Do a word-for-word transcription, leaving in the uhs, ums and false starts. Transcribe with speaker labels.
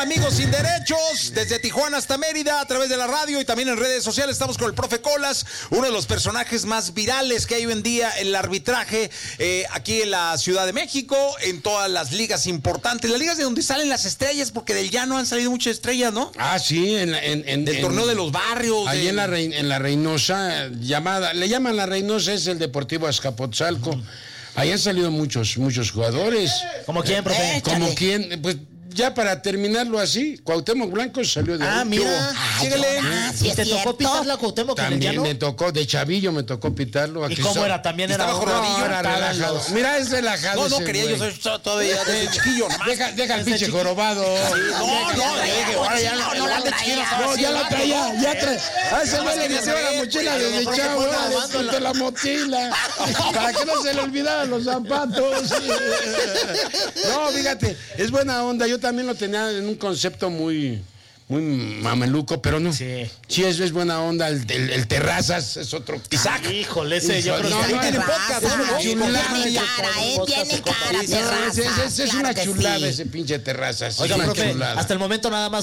Speaker 1: amigos sin derechos? Desde Tijuana hasta Mérida, a través de la radio y también en redes sociales. Estamos con el profe Colas, uno de los personajes más virales que hay hoy en día en el arbitraje eh, aquí en la Ciudad de México, en todas las ligas importantes, las ligas de donde salen las estrellas, porque del llano han salido muchas estrellas, ¿no?
Speaker 2: Ah, sí, en, en, en
Speaker 1: del
Speaker 2: en,
Speaker 1: torneo de los barrios.
Speaker 2: Ahí
Speaker 1: de...
Speaker 2: en, la Rey, en la Reynosa, llamada, le llaman la Reynosa, es el Deportivo Azcapotzalco. Mm. Ahí han salido muchos, muchos jugadores.
Speaker 3: ¿Como quién, profe?
Speaker 2: Como quién, pues ya para terminarlo así, Cuauhtémoc Blanco salió de
Speaker 1: Ah,
Speaker 2: ahí.
Speaker 1: mira,
Speaker 3: ah,
Speaker 1: síguele.
Speaker 3: Ah, ¿sí ¿Te tocó pitarla a Cuauhtémoc?
Speaker 2: También me tocó, de chavillo me tocó pitarlo.
Speaker 3: ¿Y cómo era? También era
Speaker 1: bajo rodillo.
Speaker 2: No, era relajado. Mira, es relajado.
Speaker 1: No, no quería, yo soy todavía desde chiquillo. Nomás.
Speaker 2: Deja, deja el pinche jorobado.
Speaker 1: No, no, deje, ahora ya
Speaker 3: no, no la traía.
Speaker 2: No, ya la traía, ya traía. Ah, ese güey le decía la mochila desde chavo, de la mochila. Para que no se le olvidaran los zapatos. No, fíjate, es buena onda. Yo también lo tenía en un concepto muy, muy mameluco, pero no.
Speaker 3: Sí.
Speaker 2: Sí, es, es buena onda. El, el, el Terrazas es otro.
Speaker 3: Isaac. Híjole, ese yo creo
Speaker 2: no,
Speaker 3: que
Speaker 2: no,
Speaker 3: tiene
Speaker 2: podcast.
Speaker 4: Tiene cara, ¿eh? Tiene cara,
Speaker 2: Es, es, es una chulada ese pinche Terrazas.
Speaker 3: Oiga,
Speaker 2: es una
Speaker 3: profe,
Speaker 2: chulada.
Speaker 3: hasta el momento nada más